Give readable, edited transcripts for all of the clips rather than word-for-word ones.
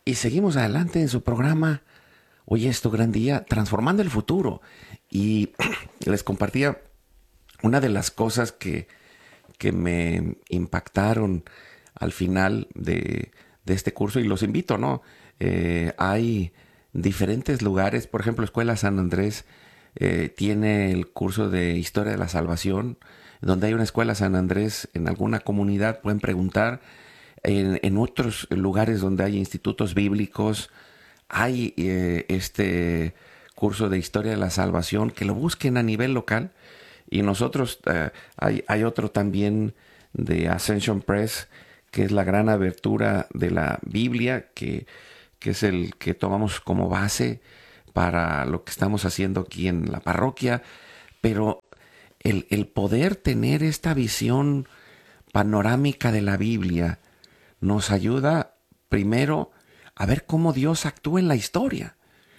Y seguimos adelante en su programa. Hoy es tu gran día, transformando el futuro. Y les compartía una de las cosas que me impactaron al final de este curso, y los invito, ¿no? Hay diferentes lugares, por ejemplo, Escuela San Andrés tiene el curso de Historia de la Salvación, donde hay una Escuela San Andrés en alguna comunidad, pueden preguntar. En otros lugares donde hay institutos bíblicos, hay este curso de Historia de la Salvación, que lo busquen a nivel local. Y nosotros, hay otro también de Ascension Press, que es la gran abertura de la Biblia, que es el que tomamos como base para lo que estamos haciendo aquí en la parroquia. Pero el poder tener esta visión panorámica de la Biblia nos ayuda primero a ver cómo Dios actúa en la historia,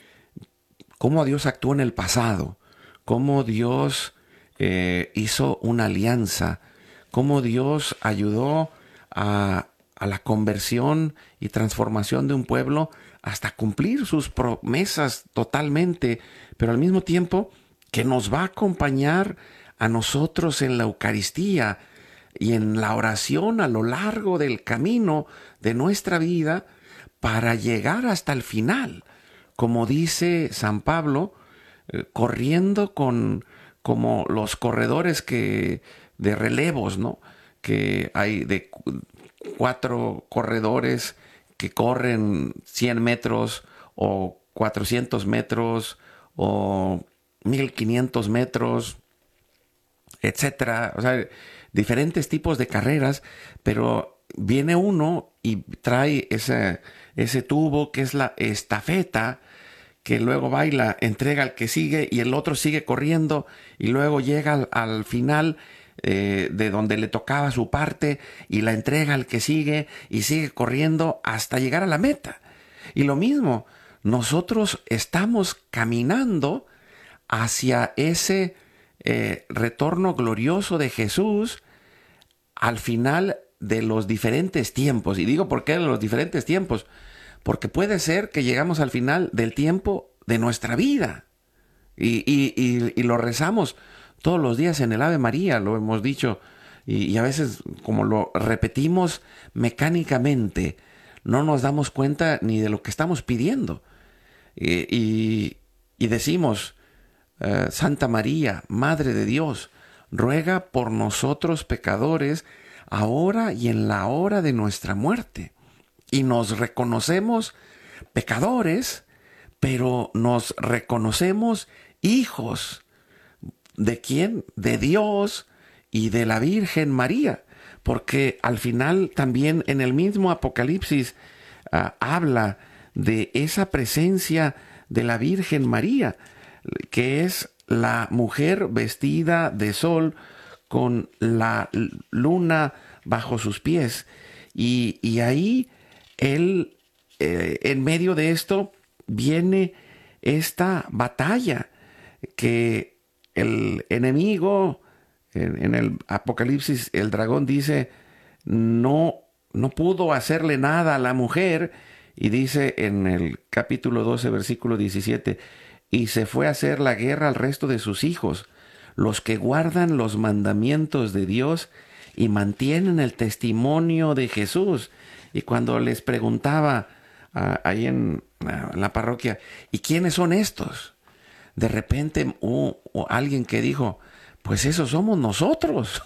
cómo Dios actuó en el pasado, cómo Dios hizo una alianza, cómo Dios ayudó a la conversión y transformación de un pueblo hasta cumplir sus promesas totalmente, pero al mismo tiempo que nos va a acompañar a nosotros en la Eucaristía y en la oración a lo largo del camino de nuestra vida para llegar hasta el final, como dice San Pablo, corriendo como los corredores de relevos, ¿no? Que hay de 4 corredores que corren 100 metros o 400 metros o 1500 metros, etcétera. O sea, diferentes tipos de carreras, pero viene uno y trae ese tubo que es la estafeta, que luego baila, entrega al que sigue y el otro sigue corriendo y luego llega al final de donde le tocaba su parte y la entrega al que sigue y sigue corriendo hasta llegar a la meta. Y lo mismo, nosotros estamos caminando hacia ese retorno glorioso de Jesús al final de los diferentes tiempos. Y digo, ¿por qué de los diferentes tiempos? Porque puede ser que llegamos al final del tiempo de nuestra vida. Y lo rezamos todos los días en el Ave María, lo hemos dicho. Y a veces, como lo repetimos mecánicamente, no nos damos cuenta ni de lo que estamos pidiendo. Y decimos, Santa María, Madre de Dios, ruega por nosotros pecadores, ahora y en la hora de nuestra muerte. Y nos reconocemos pecadores, pero nos reconocemos hijos. ¿De quién? De Dios y de la Virgen María. Porque al final también en el mismo Apocalipsis habla de esa presencia de la Virgen María, que es la mujer vestida de sol con la luna bajo sus pies. Y ahí él, en medio de esto, viene esta batalla que el enemigo, en el Apocalipsis, el dragón dice, no pudo hacerle nada a la mujer, y dice en el capítulo 12, versículo 17, y se fue a hacer la guerra al resto de sus hijos, los que guardan los mandamientos de Dios y mantienen el testimonio de Jesús. Y cuando les preguntaba ahí en la parroquia, ¿y quiénes son estos? De repente alguien que dijo, pues esos somos nosotros.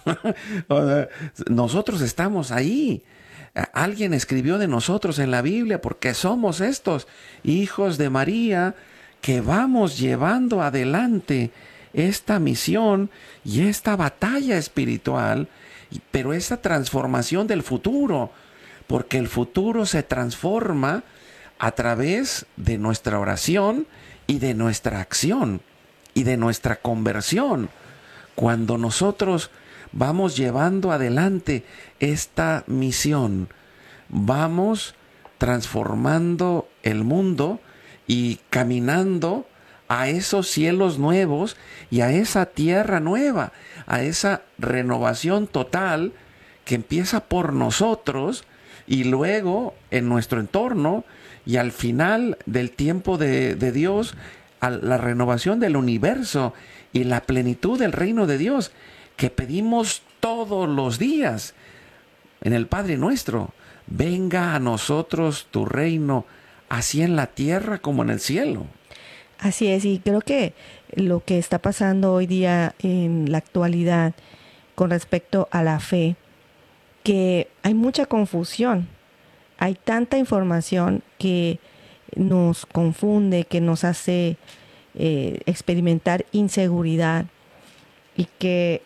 Nosotros estamos ahí. Alguien escribió de nosotros en la Biblia porque somos estos hijos de María que vamos llevando adelante esta misión y esta batalla espiritual, pero esta transformación del futuro, porque el futuro se transforma a través de nuestra oración y de nuestra acción y de nuestra conversión. Cuando nosotros vamos llevando adelante esta misión, vamos transformando el mundo y caminando a esos cielos nuevos y a esa tierra nueva, a esa renovación total que empieza por nosotros y luego en nuestro entorno, y al final del tiempo de Dios, a la renovación del universo y la plenitud del reino de Dios que pedimos todos los días en el Padre Nuestro. Venga a nosotros tu reino, así en la tierra como en el cielo. Así es, y creo que lo que está pasando hoy día en la actualidad con respecto a la fe, que hay mucha confusión, hay tanta información que nos confunde, que nos hace experimentar inseguridad y que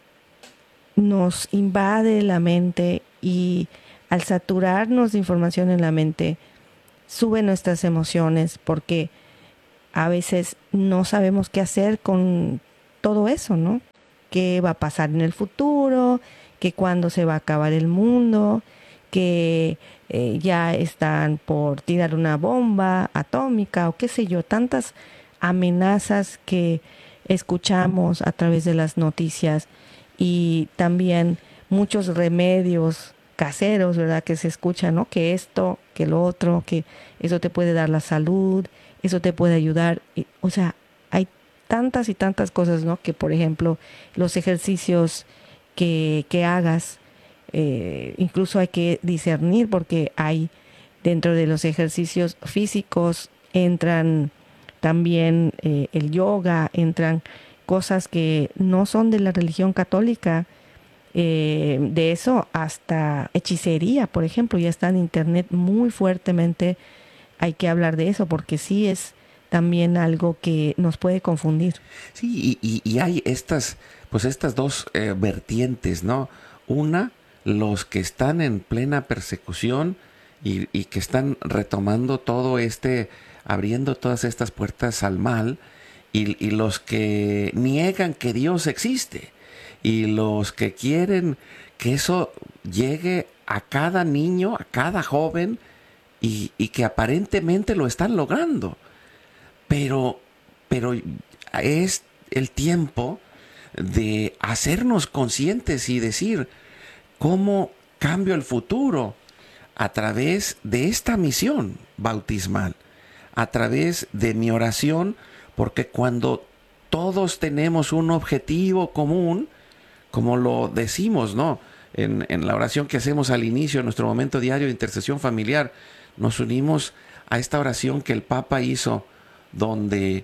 nos invade la mente, y al saturarnos de información en la mente, sube nuestras emociones porque a veces no sabemos qué hacer con todo eso, ¿no? ¿Qué va a pasar en el futuro? ¿Que cuándo se va a acabar el mundo? ¿Que ya están por tirar una bomba atómica o qué sé yo? Tantas amenazas que escuchamos a través de las noticias, y también muchos remedios caseros, ¿verdad? Que se escuchan, ¿no? Que esto, que lo otro, que eso te puede dar la salud, eso te puede ayudar. O sea, hay tantas y tantas cosas, ¿no? Que, por ejemplo, los ejercicios que hagas, incluso hay que discernir, porque hay dentro de los ejercicios físicos entran también el yoga, entran cosas que no son de la religión católica, de eso hasta hechicería, por ejemplo, ya está en internet muy fuertemente. Hay que hablar de eso porque sí es también algo que nos puede confundir. Sí, y hay estas dos vertientes, ¿no? Una, los que están en plena persecución y que están retomando todo abriendo todas estas puertas al mal, y los que niegan que Dios existe, y los que quieren que eso llegue a cada niño, a cada joven, y que aparentemente lo están logrando. Pero es el tiempo de hacernos conscientes y decir, ¿cómo cambio el futuro? A través de esta misión bautismal, a través de mi oración, porque cuando todos tenemos un objetivo común, como lo decimos, ¿no? En la oración que hacemos al inicio de nuestro momento diario de intercesión familiar, nos unimos a esta oración que el Papa hizo, donde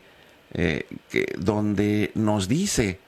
nos dice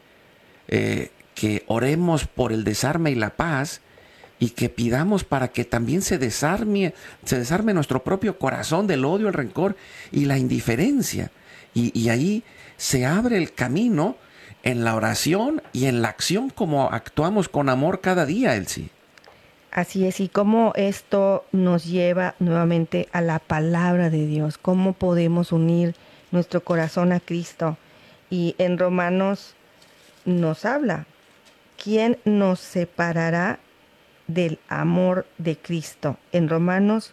que oremos por el desarme y la paz, y que pidamos para que también se desarme nuestro propio corazón del odio, el rencor y la indiferencia. Y ahí se abre el camino en la oración y en la acción, como actuamos con amor cada día, Elsie. Así es, y cómo esto nos lleva nuevamente a la palabra de Dios, cómo podemos unir nuestro corazón a Cristo. Y en Romanos nos habla, ¿quién nos separará del amor de Cristo? En Romanos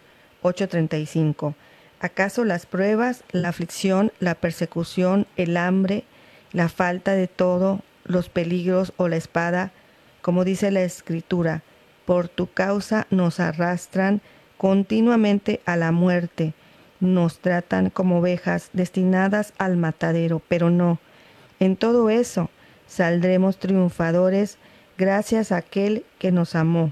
8:35, ¿acaso las pruebas, la aflicción, la persecución, el hambre, la falta de todo, los peligros o la espada? Como dice la Escritura, por tu causa nos arrastran continuamente a la muerte, nos tratan como ovejas destinadas al matadero, pero no, en todo eso saldremos triunfadores gracias a aquel que nos amó.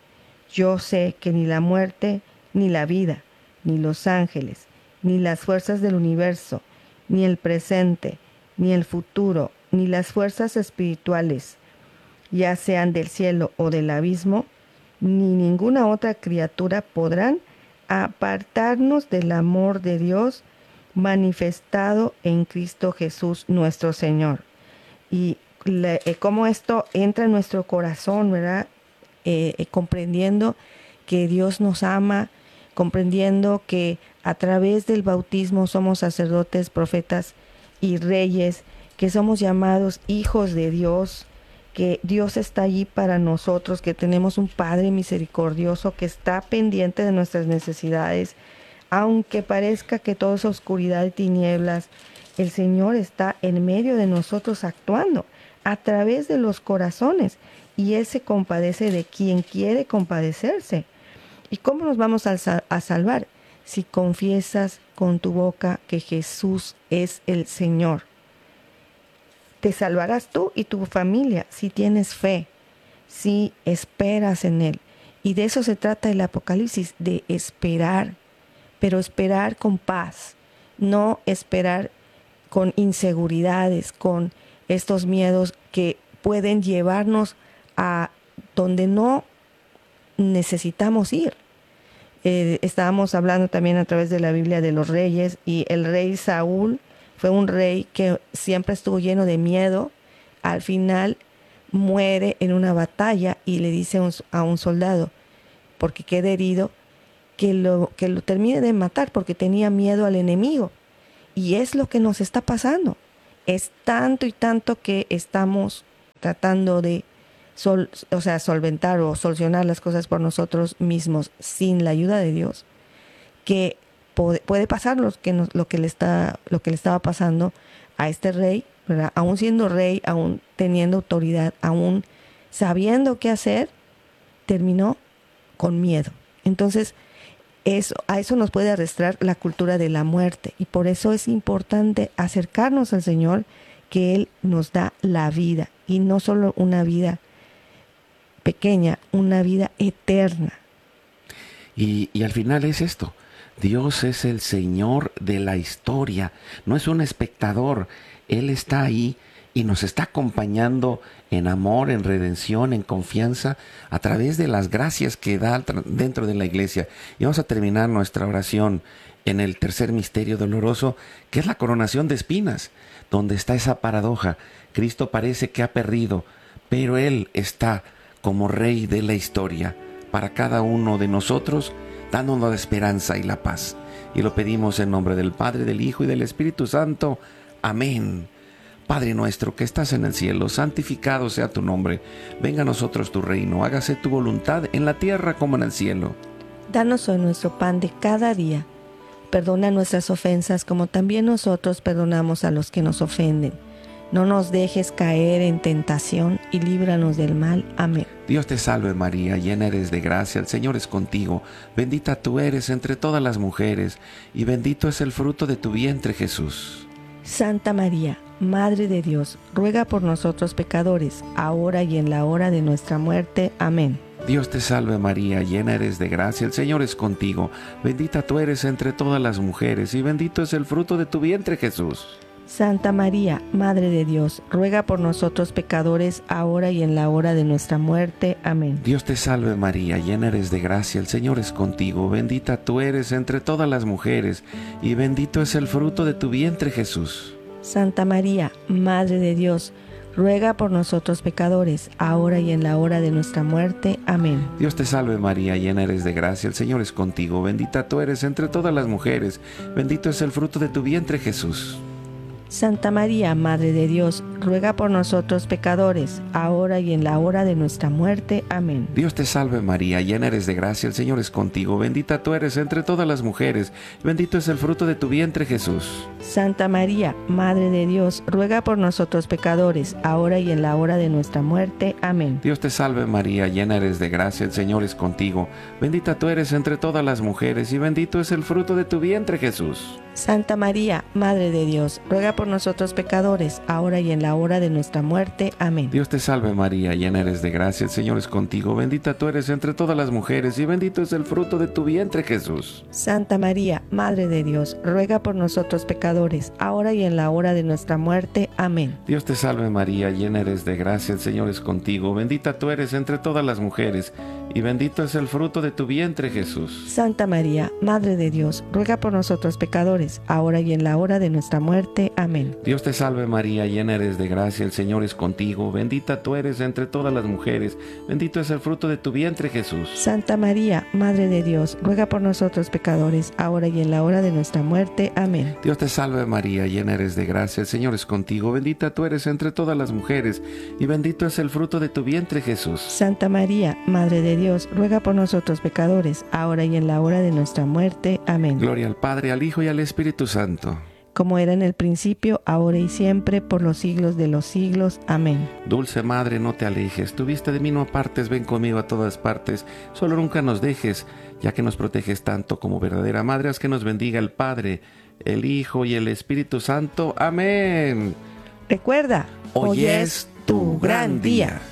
Yo sé que ni la muerte, ni la vida, ni los ángeles, ni las fuerzas del universo, ni el presente, ni el futuro, ni las fuerzas espirituales, ya sean del cielo o del abismo, ni ninguna otra criatura podrán apartarnos del amor de Dios manifestado en Cristo Jesús nuestro Señor. Y cómo esto entra en nuestro corazón, ¿verdad? Comprendiendo que Dios nos ama, comprendiendo que a través del bautismo somos sacerdotes, profetas y reyes, que somos llamados hijos de Dios, que Dios está allí para nosotros, que tenemos un Padre misericordioso que está pendiente de nuestras necesidades. Aunque parezca que todo es oscuridad y tinieblas, el Señor está en medio de nosotros actuando a través de los corazones, y Él se compadece de quien quiere compadecerse. ¿Y cómo nos vamos a salvar? Si confiesas con tu boca que Jesús es el Señor. Te salvarás tú y tu familia si tienes fe, si esperas en Él. Y de eso se trata el Apocalipsis, de esperar, pero esperar con paz, no esperar con inseguridades, con estos miedos que pueden llevarnos a donde no necesitamos ir. Estábamos hablando también a través de la Biblia de los reyes, y el rey Saúl fue un rey que siempre estuvo lleno de miedo. Al final muere en una batalla y le dice a un soldado, porque queda herido, que lo termine de matar porque tenía miedo al enemigo. Y es lo que nos está pasando. Es tanto y tanto que estamos tratando de solventar o solucionar las cosas por nosotros mismos sin la ayuda de Dios, que puede pasar lo que le estaba pasando a este rey, ¿verdad? Aún siendo rey, aún teniendo autoridad, aún sabiendo qué hacer, terminó con miedo. Entonces, a eso nos puede arrastrar la cultura de la muerte, y por eso es importante acercarnos al Señor, que Él nos da la vida, y no solo una vida pequeña, una vida eterna. Y al final es esto: Dios es el Señor de la historia, no es un espectador. Él está ahí y nos está acompañando en amor, en redención, en confianza, a través de las gracias que da dentro de la iglesia. Y vamos a terminar nuestra oración en el tercer misterio doloroso, que es la coronación de espinas, donde está esa paradoja. Cristo parece que ha perdido, pero Él está como Rey de la historia para cada uno de nosotros, dándonos la esperanza y la paz. Y lo pedimos en nombre del Padre, del Hijo y del Espíritu Santo. Amén. Padre nuestro que estás en el cielo, santificado sea tu nombre. Venga a nosotros tu reino, hágase tu voluntad en la tierra como en el cielo. Danos hoy nuestro pan de cada día. Perdona nuestras ofensas como también nosotros perdonamos a los que nos ofenden. No nos dejes caer en tentación y líbranos del mal. Amén. Dios te salve María, llena eres de gracia, el Señor es contigo. Bendita tú eres entre todas las mujeres, y bendito es el fruto de tu vientre, Jesús. Santa María, Madre de Dios, ruega por nosotros pecadores, ahora y en la hora de nuestra muerte. Amén. Dios te salve María, llena eres de gracia, el Señor es contigo. Bendita tú eres entre todas las mujeres, y bendito es el fruto de tu vientre, Jesús. Santa María, Madre de Dios, ruega por nosotros pecadores, ahora y en la hora de nuestra muerte. Amén. Dios te salve María, llena eres de gracia, el Señor es contigo. Bendita tú eres entre todas las mujeres, y bendito es el fruto de tu vientre, Jesús. Santa María, Madre de Dios, ruega por nosotros pecadores, ahora y en la hora de nuestra muerte. Amén. Dios te salve María, llena eres de gracia, el Señor es contigo. Bendita tú eres entre todas las mujeres, bendito es el fruto de tu vientre, Jesús. Santa María, Madre de Dios, ruega por nosotros pecadores, ahora y en la hora de nuestra muerte. Amén. Dios te salve María, llena eres de gracia, el Señor es contigo. Bendita tú eres entre todas las mujeres, bendito es el fruto de tu vientre, Jesús. Santa María, Madre de Dios, ruega por nosotros pecadores, ahora y en la hora de nuestra muerte. Amén. Dios te salve María, llena eres de gracia, el Señor es contigo. Bendita tú eres entre todas las mujeres, y bendito es el fruto de tu vientre, Jesús. Santa María, Madre de Dios, ruega por nosotros pecadores, ahora y en la hora de nuestra muerte. Amén. Dios te salve María, llena eres de gracia, el Señor es contigo. Bendita tú eres entre todas las mujeres, y bendito es el fruto de tu vientre, Jesús. Santa María, Madre de Dios, ruega por nosotros pecadores, ahora y en la hora de nuestra muerte. Amén. Dios te salve María, llena eres de gracia, el Señor es contigo. Bendita tú eres entre todas las mujeres, y bendito es el fruto de tu vientre, Jesús. Santa María, Madre de Dios, ruega por nosotros pecadores, ahora y en la hora de nuestra muerte. Amén. Dios te salve María, llena eres de gracia, el Señor es contigo. Bendita tú eres entre todas las mujeres, bendito es el fruto de tu vientre, Jesús. Santa María, Madre de Dios, ruega por nosotros pecadores, ahora y en la hora de nuestra muerte. Amén. Dios te salve María, llena eres de gracia, el Señor es contigo. Bendita tú eres entre todas las mujeres, y bendito es el fruto de tu vientre, Jesús. Santa María, Madre de Dios, ruega por nosotros pecadores, ahora y en la hora de nuestra muerte. Amén. Gloria al Padre, al Hijo y al Espíritu Santo. como era en el principio, ahora y siempre, por los siglos de los siglos. Amén. Dulce Madre, no te alejes, tu vista de mí no apartes, ven conmigo a todas partes, solo nunca nos dejes, ya que nos proteges tanto como verdadera Madre, haz que nos bendiga el Padre, el Hijo y el Espíritu Santo. Amén. Recuerda, Hoy es tu gran día.